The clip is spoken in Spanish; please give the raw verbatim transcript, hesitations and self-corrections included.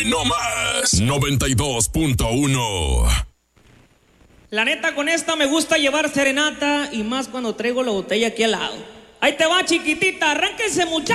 Aquí nomás, noventa y dos punto uno. La neta, con esta me gusta llevar serenata y más cuando traigo la botella aquí al lado. Ahí te va, chiquitita, arránquense, muchachos.